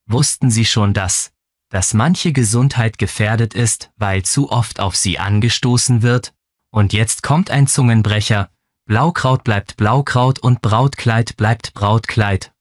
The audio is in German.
Wussten Sie schon dass manche Gesundheit gefährdet ist, weil zu oft auf sie angestoßen wird? Und jetzt kommt ein Zungenbrecher. Blaukraut bleibt Blaukraut und Brautkleid bleibt Brautkleid.